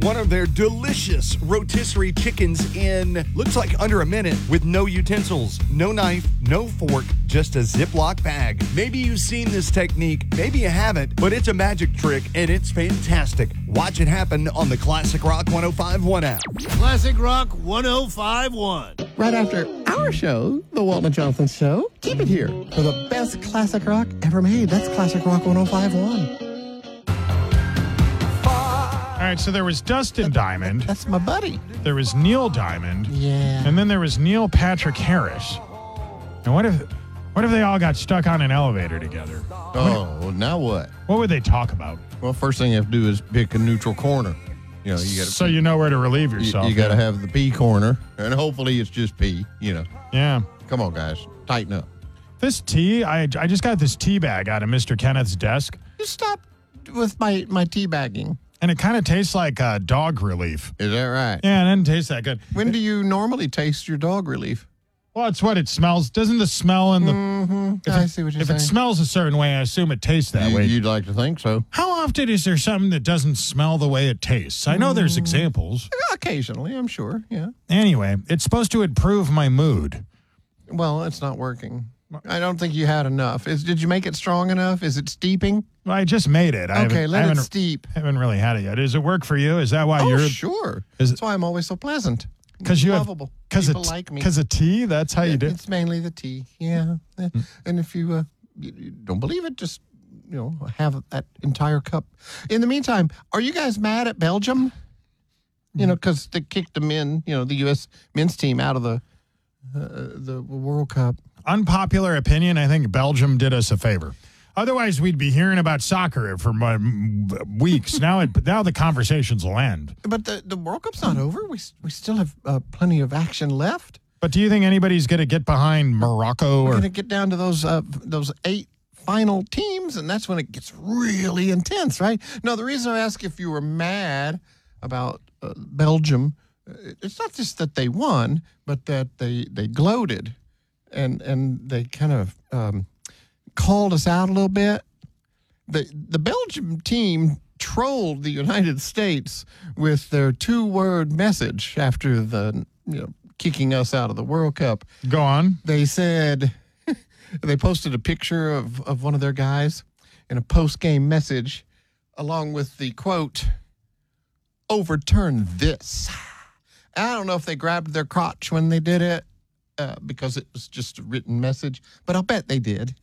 One of their delicious rotisserie chickens in, looks like under a minute, with no utensils, no knife, no fork, just a Ziploc bag. Maybe you've seen this technique, maybe you haven't, but it's a magic trick and it's fantastic. Watch it happen on the Classic Rock 105.1 app. Classic Rock 105.1. Right after our show, The Walton and Jonathan Show, keep it here for the best classic rock ever made. That's Classic Rock 105.1. All right, so there was Dustin Diamond. That's my buddy. There was Neil Diamond. Yeah. And then there was Neil Patrick Harris. And what if they all got stuck on an elevator together? Oh, now what? What would they talk about? Well, first thing you have to do is pick a neutral corner. You know, you got to. So you know where to relieve yourself. You got to have the pee corner, and hopefully it's just pee. You know. Yeah. Come on, guys, tighten up. This tea, I just got this tea bag out of Mr. Kenneth's desk. Just stop with my tea bagging. And it kind of tastes like dog relief. Is that right? Yeah, it doesn't taste that good. When do you normally taste your dog relief? Well, it's what it smells. Doesn't the smell in the... I see what you're saying. If it smells a certain way, I assume it tastes that way. You'd like to think so. How often is there something that doesn't smell the way it tastes? I know there's examples. Occasionally, I'm sure, yeah. Anyway, it's supposed to improve my mood. Well, it's not working. I don't think you had enough. Did you make it strong enough? Is it steeping? Well, I just made it. Okay, let it steep. Haven't really had it yet. Does it work for you? Is that why Oh, you're... sure. That's why I'm always so pleasant. Because you have... Lovable. People like me. Because of tea? That's how you do it? It's mainly the tea, yeah. And if you don't believe it, just, have that entire cup. In the meantime, are you guys mad at Belgium? Because they kicked them in, the U.S. men's team out of the World Cup. Unpopular opinion, I think Belgium did us a favor. Otherwise, we'd be hearing about soccer for weeks. Now the conversations will end. But the World Cup's not over. We still have plenty of action left. But do you think anybody's going to get behind Morocco? We're going to get down to those 8 final teams, and that's when it gets really intense, right? No, the reason I ask if you were mad about Belgium, it's not just that they won, but that they gloated. And they kind of called us out a little bit. The Belgium team trolled the United States with their 2-word message after the kicking us out of the World Cup. Go on. They said they posted a picture of one of their guys in a post-game message, along with the quote, "Overturn this." I don't know if they grabbed their crotch when they did it. Because it was just a written message, but I'll bet they did.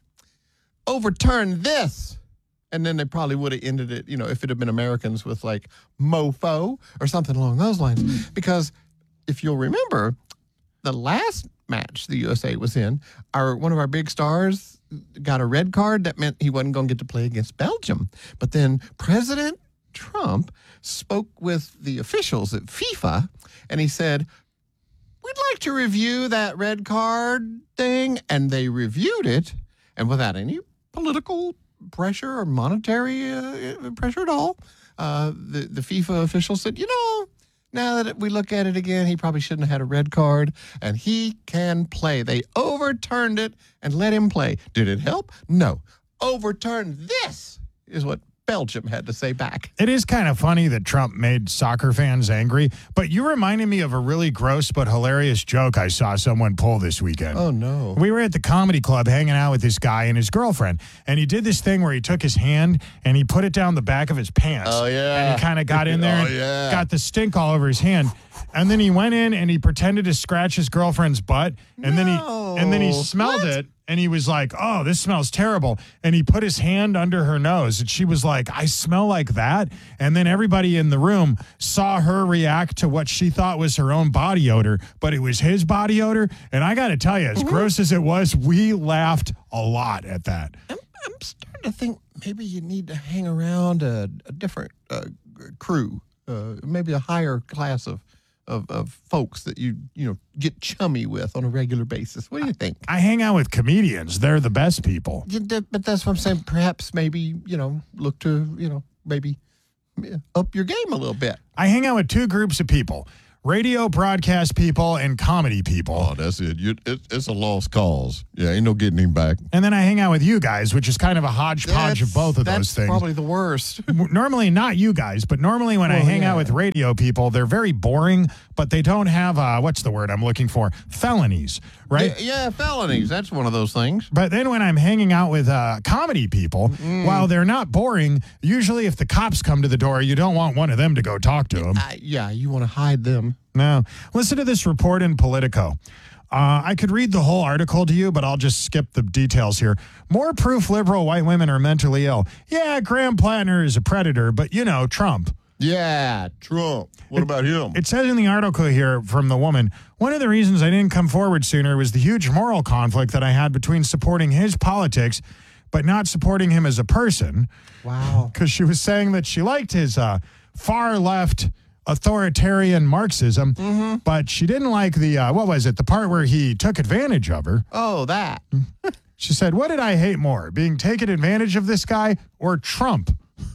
"Overturn this." And then they probably would have ended it, if it had been Americans with like mofo or something along those lines. Because if you'll remember, the last match the USA was in, one of our big stars got a red card. That meant he wasn't going to get to play against Belgium. But then President Trump spoke with the officials at FIFA, and he said, "We'd like to review that red card thing," and they reviewed it, and without any political pressure or monetary pressure at all, the FIFA officials said, now that we look at it again, he probably shouldn't have had a red card, and he can play. They overturned it and let him play. Did it help? No. Overturn this is what Belgium had to say back. It is kind of funny that Trump made soccer fans angry, but you reminded me of a really gross but hilarious joke I saw someone pull this weekend. Oh, no. We were at the comedy club hanging out with this guy and his girlfriend, and he did this thing where he took his hand and he put it down the back of his pants. Oh, yeah. And he kind of got in there and got the stink all over his hand. And then he went in and he pretended to scratch his girlfriend's butt, and then he smelled it. And he was like, "Oh, this smells terrible." And he put his hand under her nose. And she was like, "I smell like that." And then everybody in the room saw her react to what she thought was her own body odor, but it was his body odor. And I got to tell you, as gross as it was, we laughed a lot at that. I'm starting to think maybe you need to hang around a different crew, maybe a higher class of folks that you get chummy with on a regular basis. What do you think? I hang out with comedians. They're the best people. But that's what I'm saying. Perhaps maybe, look to, maybe up your game a little bit. I hang out with 2 groups of people. radio broadcast people and comedy people. Oh, that's it. It's a lost cause. Yeah, ain't no getting him back. And then I hang out with you guys, which is kind of a hodgepodge of both of those things. That's probably the worst. Normally, not you guys, but normally when I hang out with radio people, they're very boring, but they don't have, what's the word I'm looking for? Felonies, right? Yeah, felonies. That's one of those things. But then when I'm hanging out with comedy people, while they're not boring, usually if the cops come to the door, you don't want one of them to go talk to them. Yeah, you want to hide them. No. Listen to this report in Politico. I could read the whole article to you, but I'll just skip the details here. More proof liberal white women are mentally ill. Yeah, Graham Plattner is a predator, but Trump. Yeah, Trump. What about him? It says in the article here from the woman, one of the reasons I didn't come forward sooner was the huge moral conflict that I had between supporting his politics but not supporting him as a person. Wow. Because she was saying that she liked his far-left authoritarian Marxism, but she didn't like the, the part where he took advantage of her. Oh, that. She said, what did I hate more, being taken advantage of this guy or Trump?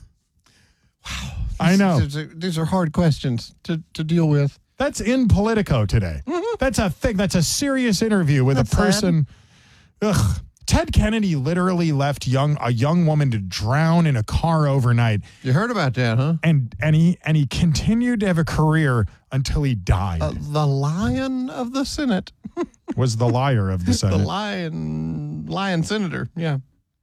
Wow. I know. These are hard questions to deal with. That's in Politico today. That's a thing. That's a serious interview with a person. Ugh. Ted Kennedy literally left a young woman to drown in a car overnight. You heard about that, huh? And he continued to have a career until he died. The Lion of the Senate. Was the liar of the Senate. The lion senator, yeah.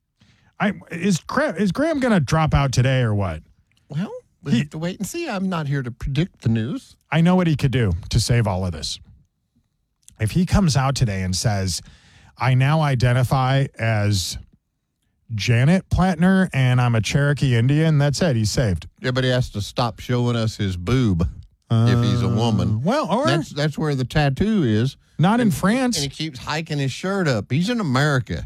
Is Graham going to drop out today or what? Well, we have to wait and see. I'm not here to predict the news. I know what he could do to save all of this. If he comes out today and says, I now identify as Janet Plattner and I'm a Cherokee Indian, that's it. He's saved. Yeah, but he has to stop showing us his boob if he's a woman. Well, or that's where the tattoo is. Not in France. And he keeps hiking his shirt up. He's in America.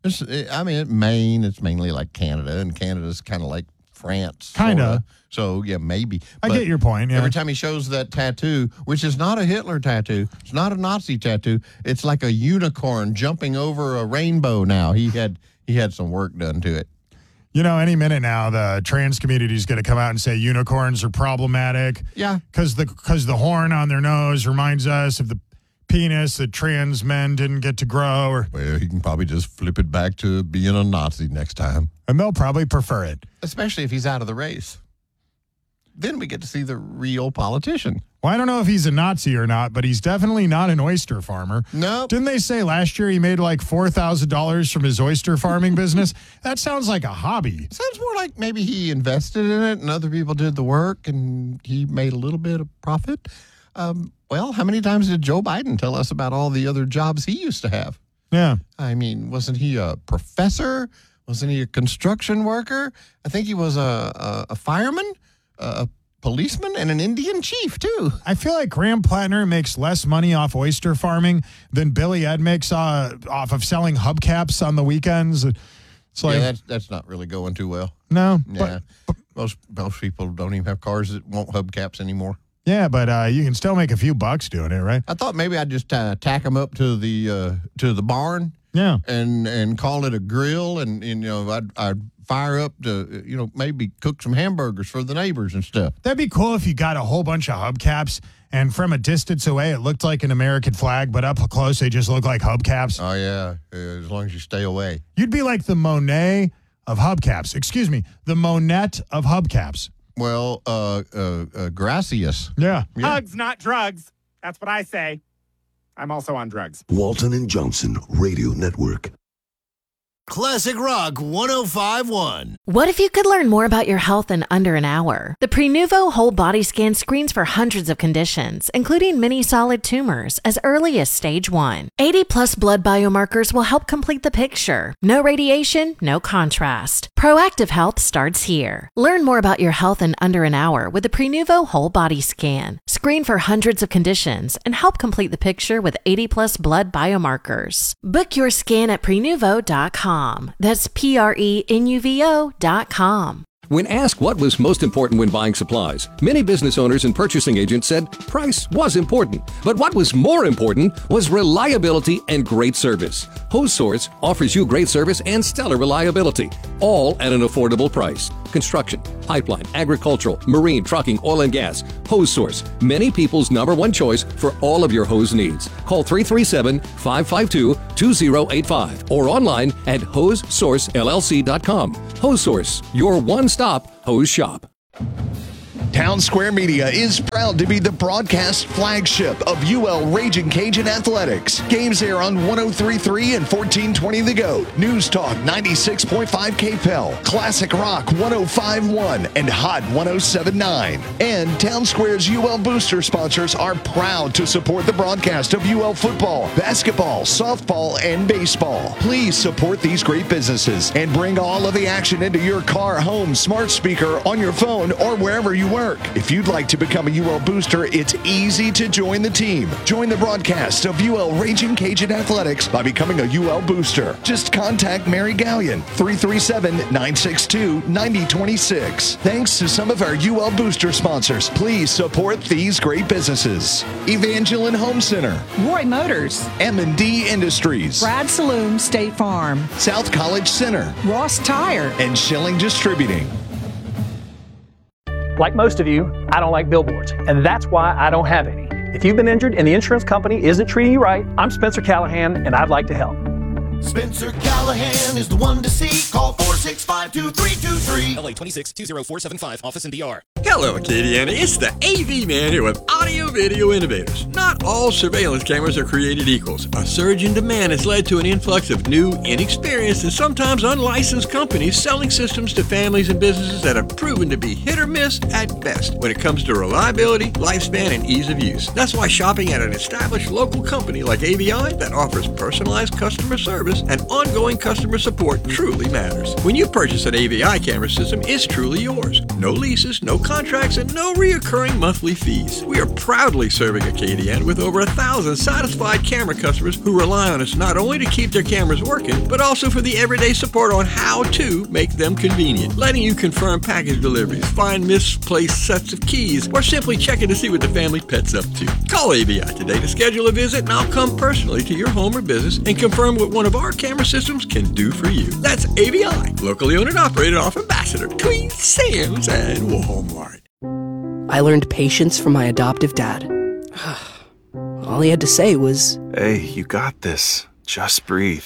Maine, it's mainly like Canada, and Canada's kind of like France. Kind of. So, yeah, maybe. I get your point, yeah. Every time he shows that tattoo, which is not a Hitler tattoo, it's not a Nazi tattoo, it's like a unicorn jumping over a rainbow now. He had some work done to it. Any minute now, the trans community is going to come out and say unicorns are problematic. Yeah. Because the horn on their nose reminds us of the penis that trans men didn't get to grow. Well, he can probably just flip it back to being a Nazi next time. And they'll probably prefer it. Especially if he's out of the race. Then we get to see the real politician. Well, I don't know if he's a Nazi or not, but he's definitely not an oyster farmer. No. Didn't they say last year he made like $4,000 from his oyster farming business? That sounds like a hobby. Sounds more like maybe he invested in it and other people did the work and he made a little bit of profit. Well, how many times did Joe Biden tell us about all the other jobs he used to have? Yeah. I mean, wasn't he a professor? Wasn't he a construction worker? I think he was a fireman, a policeman, and an Indian chief, too. I feel like Graham Plattner makes less money off oyster farming than Billy Ed makes off of selling hubcaps on the weekends. It's like, yeah, that's not really going too well. No. Yeah. Most people don't even have cars that won't hubcaps anymore. Yeah, but you can still make a few bucks doing it, right? I thought maybe I'd just tack them up to the barn. Yeah. And call it a grill, and I'd fire up to maybe cook some hamburgers for the neighbors and stuff. That'd be cool if you got a whole bunch of hubcaps, and from a distance away it looked like an American flag, but up close they just look like hubcaps. Oh yeah, as long as you stay away. You'd be like the Monet of hubcaps. Excuse me, the Monette of hubcaps. Well, Gracias. Yeah. Hugs, not drugs. That's what I say. I'm also on drugs. Walton and Johnson Radio Network. Classic Rock 105.1. What if you could learn more about your health in under an hour? The Prenuvo Whole Body Scan screens for hundreds of conditions, including many solid tumors, as early as stage 1. 80-plus blood biomarkers will help complete the picture. No radiation, no contrast. Proactive health starts here. Learn more about your health in under an hour with the Prenuvo Whole Body Scan. Screen for hundreds of conditions and help complete the picture with 80-plus blood biomarkers. Book your scan at Prenuvo.com. That's Prenuvo.com. When asked what was most important when buying supplies, many business owners and purchasing agents said price was important. But what was more important was reliability and great service. Hose Source offers you great service and stellar reliability, all at an affordable price. construction, pipeline, agricultural, marine, trucking, oil and gas. Hose Source, many people's #1 choice for all of your hose needs. Call 337-552-2085 or online at hosesourcellc.com. Hose Source, your one-stop hose shop. Town Square Media is proud to be the broadcast flagship of UL Raging Cajun Athletics. Games air on 103.3 and 1420 The Goat, News Talk 96.5 KPEL, Classic Rock 105.1, and Hot 107.9. And Town Square's UL Booster sponsors are proud to support the broadcast of UL football, basketball, softball, and baseball. Please support these great businesses and bring all of the action into your car, home, smart speaker, on your phone, or wherever you work. If you'd like to become a UL Booster, it's easy to join the team. Join the broadcast of UL Raging Cajun Athletics by becoming a UL Booster. Just contact Mary Gallion, 337-962-9026. Thanks to some of our UL Booster sponsors, please support these great businesses. Evangeline Home Center, Roy Motors, M&D Industries, Brad Saloon State Farm, South College Center, Ross Tire, and Schilling Distributing. Like most of you, I don't like billboards, and that's why I don't have any. If you've been injured and the insurance company isn't treating you right, I'm Spencer Callahan, and I'd like to help. Spencer Callahan is the one to see. Call 465-2323. LA 26-20475, office in DR. Hello, Acadiana. It's the AV Man here with Audio Video Innovators. Not all surveillance cameras are created equals. A surge in demand has led to an influx of new, inexperienced, and sometimes unlicensed companies selling systems to families and businesses that have proven to be hit or miss at best when it comes to reliability, lifespan, and ease of use. That's why shopping at an established local company like AVI that offers personalized customer service and ongoing customer support truly matters. When you purchase an AVI camera system, it's truly yours. No leases, no contracts, and no reoccurring monthly fees. We are proudly serving Acadiana with over 1,000 satisfied camera customers who rely on us not only to keep their cameras working, but also for the everyday support on how to make them convenient, letting you confirm package deliveries, find misplaced sets of keys, or simply checking to see what the family pet's up to. Call AVI today to schedule a visit, and I'll come personally to your home or business and confirm what one of our camera systems can do for you. That's AVI, locally owned and operated off Ambassador between Sam's and Walmart. I learned patience from my adoptive dad. All he had to say was, "Hey, you got this. Just breathe."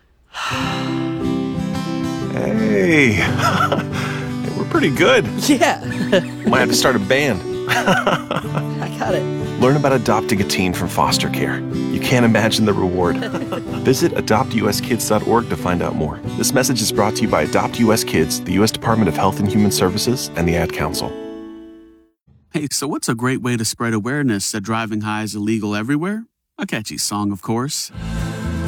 Hey, we're pretty good. Yeah. Might have to start a band. I got it. Learn about adopting a teen from foster care. You can't imagine the reward. Visit adoptuskids.org to find out more. This message is brought to you by Adopt US Kids, the U.S. Department of Health and Human Services, and the Ad Council. Hey, so what's a great way to spread awareness that driving high is illegal everywhere? A catchy song, of course.